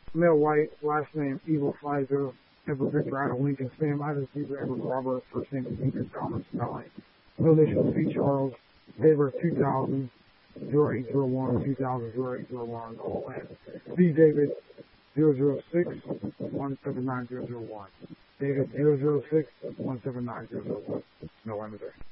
Male white, last name Evil Pfizer, Edward Victor out of Lincoln, Sam Idaho, Caesar Edward Robert, first name is Peter Thomas Spelling. Middle initial C. Charles, date of birth 2000, 0801, 2000, 0801, all land. B. David, 006, 179001. David, 006, 179001. No limiter.